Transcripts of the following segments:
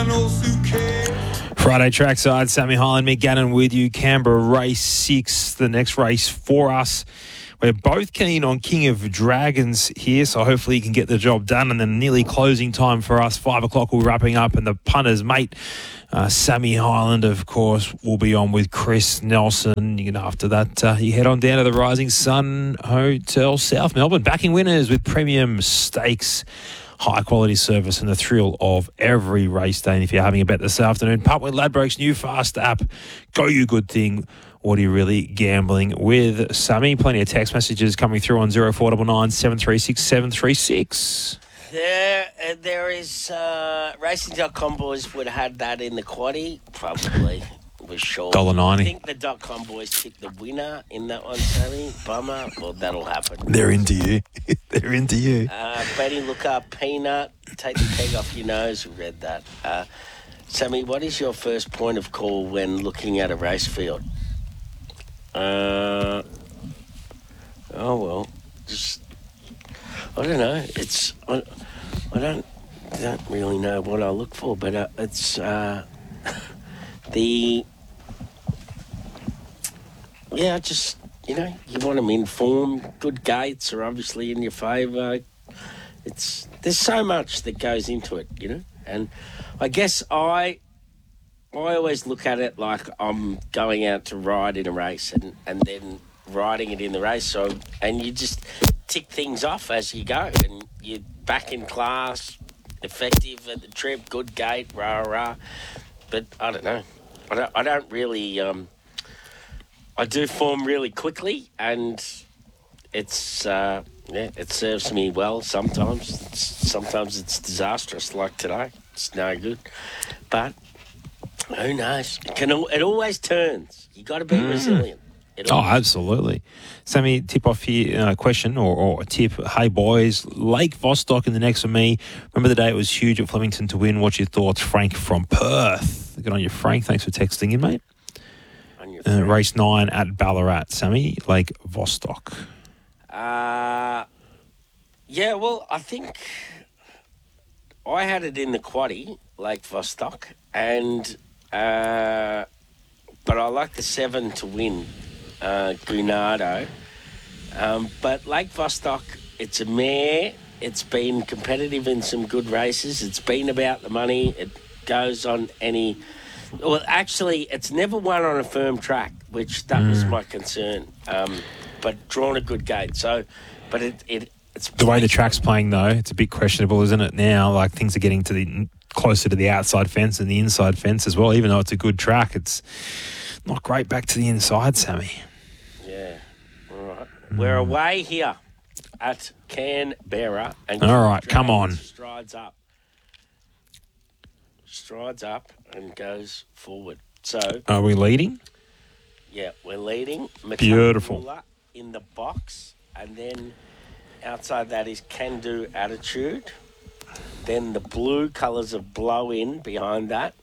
Friday trackside, Sammy Hyland, Mick Gannon with you. Canberra race 6, the next race for us. We're both keen on King of Dragons here, so hopefully you can get the job done. And then nearly closing time for us, 5 o'clock we're wrapping up, and the punter's mate, Sammy Hyland, of course, will be on with Chris Nelson. After that, you head on down to the Rising Sun Hotel, South Melbourne, backing winners with premium stakes, high quality service and the thrill of every race day. And if you're having a bet this afternoon, pump with Ladbrokes new fast app. Go you good thing. What are you really gambling with, Sammy? Plenty of text messages coming through on 0499 736 736. There is Racing.com boys would have had that in the quaddie, probably. Was sure. $1.90. I think the .com boys picked the winner in that one, Sammy. Bummer. Well, that'll happen. They're into you. They're into you. Betty, look up Peanut. Take the peg off your nose. We read that. Sammy, what is your first point of call when looking at a race field? I don't know. I don't really know what I look for, but it's you want them informed. Good gates are obviously in your favour. There's so much that goes into it, and I guess I always look at it like I'm going out to ride in a race and then riding it in the race. And you just tick things off as you go, and you're back in class, effective at the trip, good gate, rah. But I don't know. I don't really. I do form really quickly, and it serves me well sometimes. Sometimes it's disastrous, like today. It's no good. But who knows? It always turns. You got to be resilient. Absolutely. Sammy, tip off here, question or a tip. Hey, boys, Lake Vostok in the next for me. Remember the day it was huge at Flemington to win. What's your thoughts? Frank from Perth. Good on you, Frank. Thanks for texting in, mate. Race 9 at Ballarat, Sammy, Lake Vostok. I think I had it in the quaddie, Lake Vostok, and but I like the 7 to win, Granado. But Lake Vostok, it's a mare. It's been competitive in some good races. It's been about the money. It goes on any... Well, actually, it's never won on a firm track, which that was my concern. But drawn a good gate. So, but it's the way the track's playing though. It's a bit questionable, isn't it? Now, like things are getting to closer to the outside fence and the inside fence as well. Even though it's a good track, it's not great back to the inside, Sammy. Yeah, all right. We're away here at Canberra, and all right, come on. Strides up and goes forward. So are we leading? Yeah, we're leading. Beautiful. In the box, and then outside that is Can Do Attitude. Then the blue colours of Blow In behind that.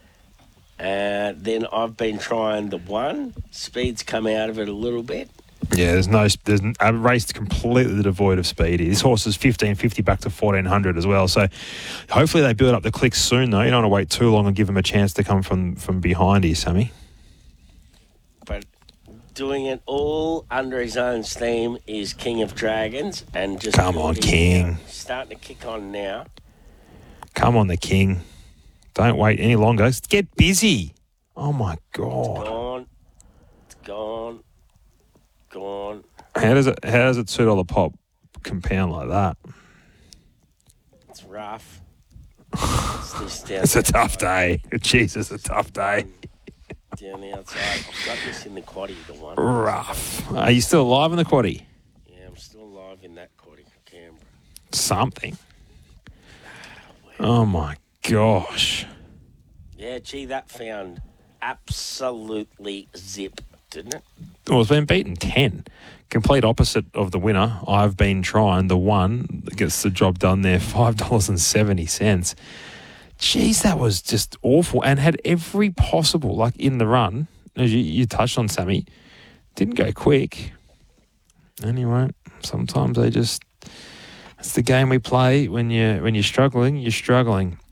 Then I've been trying the 1. Speed's come out of it a little bit. Yeah, there's a race completely devoid of speed. This horse is 1550 back to 1400 as well. So hopefully they build up the clicks soon, though. You don't want to wait too long and give him a chance to come from behind here, Sammy. But doing it all under his own steam is King of Dragons, and just come on, King. Starting to kick on now. Come on, the King. Don't wait any longer. Get busy. Oh my God. It's gone. How does it $2 pop compound like that? It's rough. It's a tough day. Jesus, a tough day. Down the outside. I've got this in the quaddie, the 1. Rough. Are you still alive in the quaddie? Yeah, I'm still alive in that quaddie, Canberra. Something. Oh my gosh. Yeah, gee, that found absolutely zip, didn't it? Well, it's been beaten 10. Complete opposite of the winner. I've been trying the 1 that gets the job done there, $5.70. Jeez, that was just awful and had every possible, like in the run, as you touched on, Sammy, didn't go quick. Anyway, sometimes it's the game we play when you're struggling, you're struggling.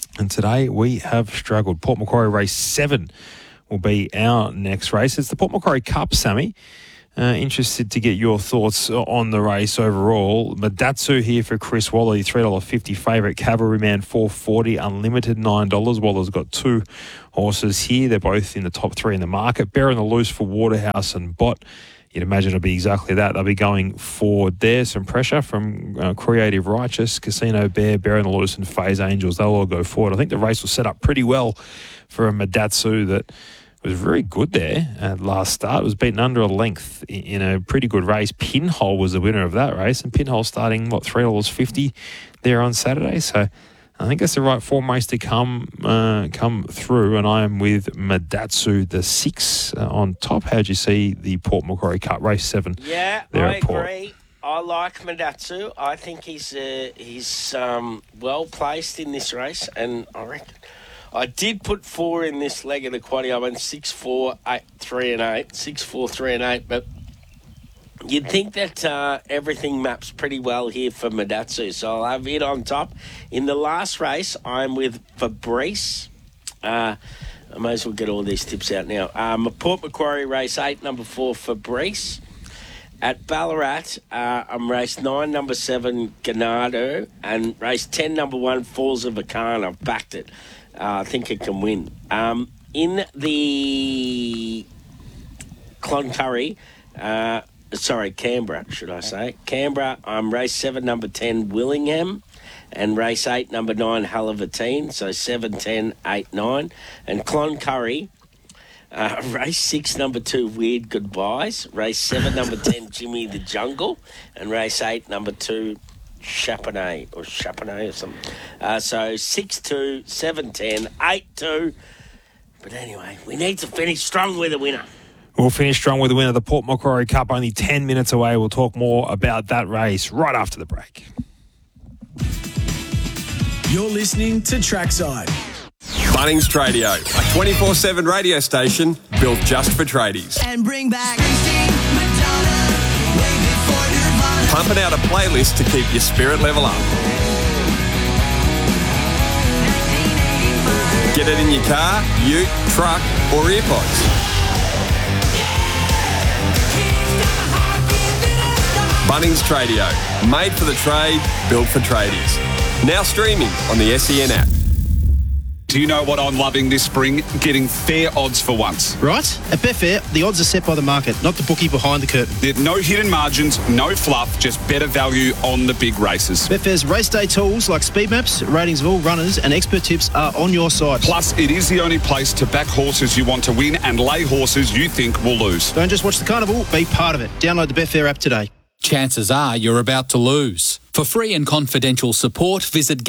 And today we have struggled. Port Macquarie race 7 will be our next race. It's the Port Macquarie Cup, Sammy. Interested to get your thoughts on the race overall. Madatsu here for Chris Waller, $3.50 favourite. Cavalryman $4.40, Unlimited $9. Waller's got 2 horses here. They're both in the top 3 in the market. Bear on the Loose for Waterhouse and Bott. You'd imagine it'll be exactly that. They'll be going forward there. Some pressure from Creative Righteous, Casino Bear, Bear on the Loose and Phase Angels. They'll all go forward. I think the race was set up pretty well for a Madatsu that was very good there at last start. It was beaten under a length in a pretty good race. Pinhole was the winner of that race, and Pinhole starting, $3.50 there on Saturday. So I think that's the right form race to come through, and I am with Madatsu, the 6 on top. How'd you see the Port Macquarie Cup race 7? Yeah, I agree. I like Madatsu. I think he's well placed in this race, and I reckon I did put 4 in this leg of the quaddy. I went 6, 4, 8, 3 and 8. 6, 4, 3 and 8. But you'd think that everything maps pretty well here for Madatsu. So I'll have it on top. In the last race, I'm with Fabrice. I may as well get all these tips out now. Port Macquarie race 8, number 4, Fabrice. At Ballarat, I'm race 9, number 7, Ganado. And race 10, number 1, Falls of Akan. I've backed it. I think it can win. In the Canberra, should I say. Canberra, I'm race 7, number 10, Willingham, and race 8, number 9, Halivertine, so 7, 10, 8, 9. And Cloncurry, race 6, number 2, Weird Goodbyes, race 7, number 10, Jimmy the Jungle, and race 8, number 2, Chaponnet or something. So 6-2, 7-10, 8-2. But anyway, we need to finish strong with a winner. We'll finish strong with the winner of the Port Macquarie Cup, only 10 minutes away. We'll talk more about that race right after the break. You're listening to Trackside. Bunnings Tradio, a 24/7 radio station built just for tradies. And bring back Pumping out a playlist to keep your spirit level up. Get it in your car, ute, truck or earpods. Bunnings Tradio, made for the trade, built for tradies. Now streaming on the SEN app. Do you know what I'm loving this spring? Getting fair odds for once. Right? At Betfair, the odds are set by the market, not the bookie behind the curtain. There's no hidden margins, no fluff, just better value on the big races. Betfair's race day tools like speed maps, ratings of all runners and expert tips are on your side. Plus, it is the only place to back horses you want to win and lay horses you think will lose. Don't just watch the carnival, be part of it. Download the Betfair app today. Chances are you're about to lose. For free and confidential support, visit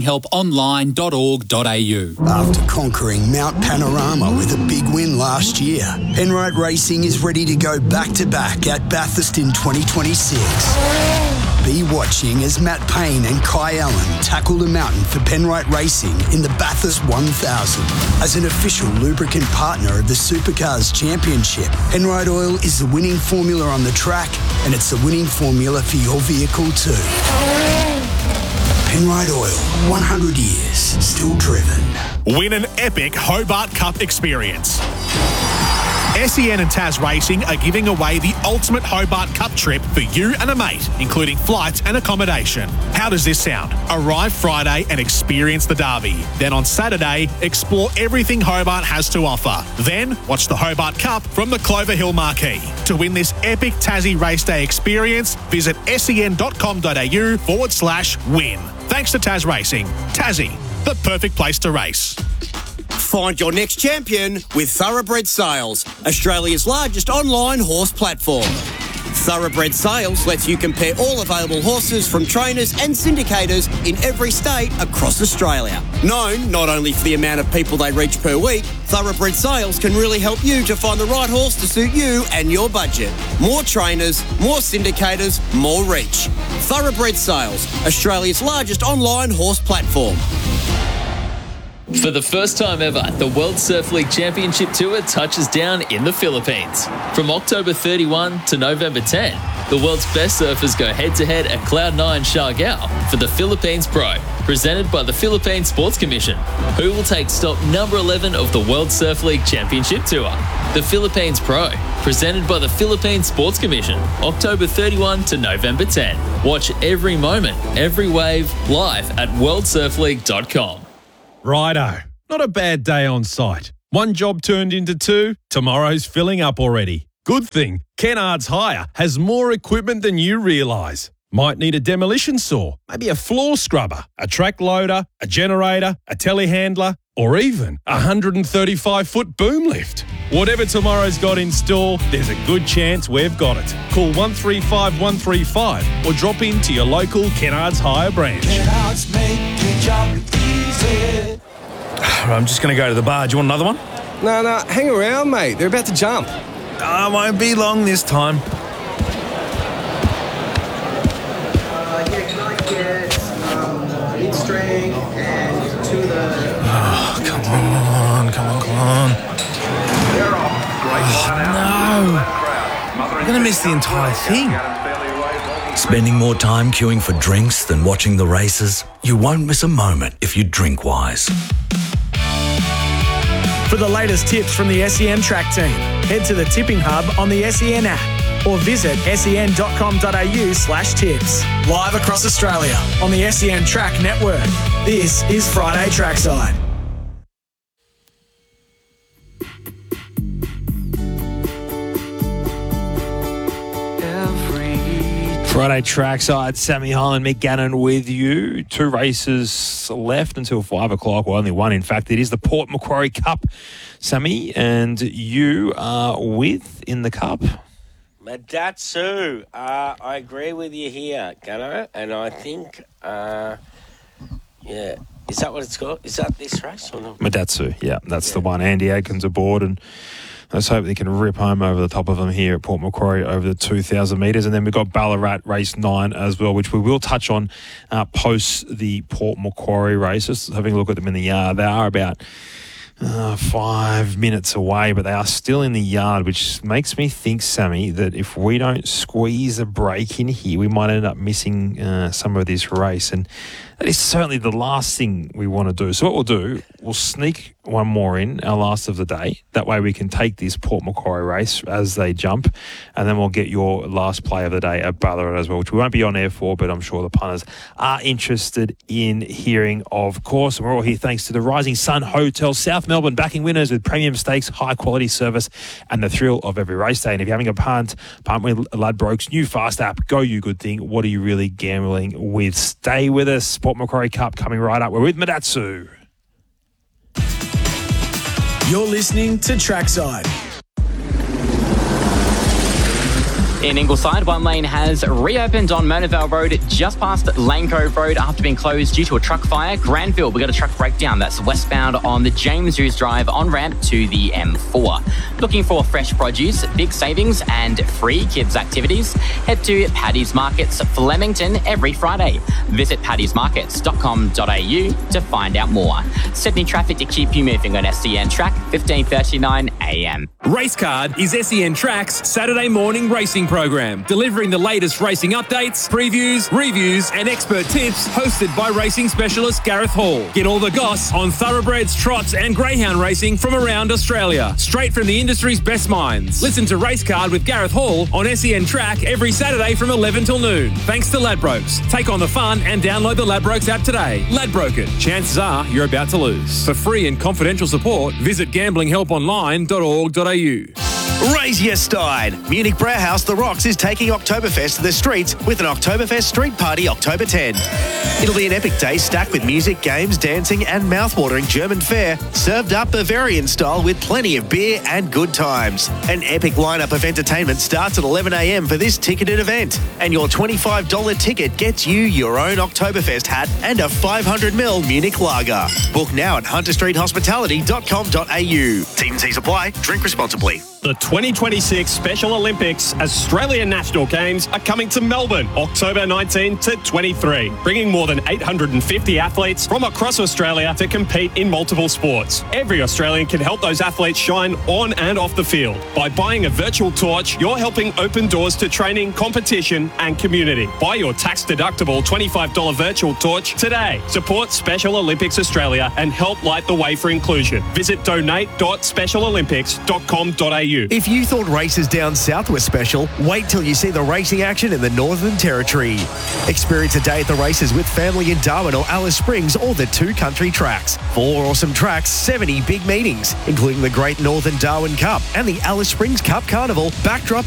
gamblinghelponline.org.au. After conquering Mount Panorama with a big win last year, Penrite Racing is ready to go back-to-back at Bathurst in 2026. Be watching as Matt Payne and Kai Allen tackle the mountain for Penrite Racing in the Bathurst 1000. As an official lubricant partner of the Supercars Championship, Penrite Oil is the winning formula on the track, and it's the winning formula for your vehicle too. Penrite Oil, 100 years, still driven. Win an epic Hobart Cup experience. SEN and Taz Racing are giving away the ultimate Hobart Cup trip for you and a mate, including flights and accommodation. How does this sound? Arrive Friday and experience the Derby. Then on Saturday, explore everything Hobart has to offer. Then watch the Hobart Cup from the Clover Hill Marquee. To win this epic Tassie Race Day experience, visit sen.com.au/win. Thanks to Taz Racing. Tassie, the perfect place to race. Find your next champion with Thoroughbred Sales, Australia's largest online horse platform. Thoroughbred Sales lets you compare all available horses from trainers and syndicators in every state across Australia. Known not only for the amount of people they reach per week, Thoroughbred Sales can really help you to find the right horse to suit you and your budget. More trainers, more syndicators, more reach. Thoroughbred Sales, Australia's largest online horse platform. For the first time ever, the World Surf League Championship Tour touches down in the Philippines. From October 31 to November 10, the world's best surfers go head-to-head at Cloud9 Siargao for the Philippines Pro. presented by the Philippine Sports Commission, who will take stop number 11 of the World Surf League Championship Tour. The Philippines Pro, presented by the Philippine Sports Commission, October 31 to November 10. Watch every moment, every wave, live at worldsurfleague.com. Righto. Not a bad day on site. One job turned into two, tomorrow's filling up already. Good thing, Kennards Hire has more equipment than you realise. Might need a demolition saw, maybe a floor scrubber, a track loader, a generator, a telehandler, or even a 135-foot boom lift. Whatever tomorrow's got in store, there's a good chance we've got it. Call 135 135 or drop into your local Kennards Hire branch. Kennards make your job easy. I'm just going to go to the bar. Do you want another one? No, hang around, mate. They're about to jump. I won't be long this time. Can I get mid-string and to the... Oh, come on. No. I'm going to miss the entire thing. Spending more time queuing for drinks than watching the races? You won't miss a moment if you drink wise. For the latest tips from the SEN track team, head to the Tipping Hub on the SEN app or visit sen.com.au/tips. Live across Australia on the SEN Track Network. This is Friday Trackside. Friday Trackside, Sammy Holland, Mick Gannon with you. 2 races left until 5 o'clock. Well, only one, in fact. It is the Port Macquarie Cup, Sammy, and you are with in the Cup. Madatsu. I agree with you here, Gunnar, and I think, is that what it's called? Is that this race or not? Madatsu, yeah, that's the one. Andy Atkins aboard, and let's hope they can rip home over the top of them here at Port Macquarie over the 2,000 metres. And then we've got Ballarat race 9 as well, which we will touch on post the Port Macquarie race. Just having a look at them in the yard. They are about 5 minutes away, but they are still in the yard, which makes me think, Sammy, that if we don't squeeze a break in here, we might end up missing some of this race. And that is certainly the last thing we want to do. So what we'll do, we'll sneak one more in, our last of the day. That way we can take this Port Macquarie race as they jump, and then we'll get your last play of the day at Ballarat as well, which we won't be on air for, but I'm sure the punters are interested in hearing, of course. And we're all here thanks to the Rising Sun Hotel, South Melbourne, backing winners with premium stakes, high-quality service, and the thrill of every race day. And if you're having a punt with Ladbrokes' new fast app, go you good thing. What are you really gambling with? Stay with us. Port Macquarie Cup coming right up. We're with Madatsu. You're listening to Trackside. In Ingleside, one lane has reopened on Murnavale Road just past Lane Cove Road after being closed due to a truck fire. Granville, we got a truck breakdown that's westbound on the James Hughes Drive on ramp to the M4. Looking for fresh produce, big savings and free kids activities? Head to Paddy's Markets, Flemington every Friday. Visit paddysmarkets.com.au to find out more. Sydney traffic to keep you moving on SEN Track, 15:39 a.m. Racecard is SEN Track's Saturday morning racing program, delivering the latest racing updates, previews, reviews and expert tips, hosted by racing specialist Gareth Hall. Get all the goss on thoroughbreds, trots and greyhound racing from around Australia, straight from the industry's best minds. Listen to Racecard with Gareth Hall on SEN Track every Saturday from 11 till noon. Thanks to Ladbrokes. Take on the fun and download the Ladbrokes app today. Ladbroken. Chances are you're about to lose. For free and confidential support, visit gamblinghelponline.org.au. Raise your stein. Munich Brauhaus The Rocks is taking Oktoberfest to the streets with an Oktoberfest street party October 10. It'll be an epic day stacked with music, games, dancing and mouth-watering German fare, served up Bavarian style with plenty of beer and good times. An epic lineup of entertainment starts at 11 a.m. for this ticketed event, and your $25 ticket gets you your own Oktoberfest hat and a 500ml Munich lager. Book now at hunterstreethospitality.com.au. T&Cs apply. Drink responsibly. The 2026 Special Olympics Australian National Games are coming to Melbourne, October 19 to 23, bringing more than 850 athletes from across Australia to compete in multiple sports. Every Australian can help those athletes shine on and off the field. By buying a virtual torch, you're helping open doors to training, competition and community. Buy your tax-deductible $25 virtual torch today. Support Special Olympics Australia and help light the way for inclusion. Visit donate.specialolympics.com.au. If you thought races down south were special, wait till you see the racing action in the Northern Territory. Experience a day at the races with family in Darwin or Alice Springs or the two country tracks. 4 awesome tracks, 70 big meetings, including the Great Northern Darwin Cup and the Alice Springs Cup Carnival, backdrop